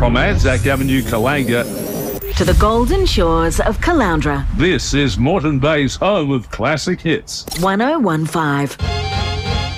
From Anzac Avenue, Kalanga, to the golden shores of Caloundra. this is Moreton Bay's home of classic hits. 1015.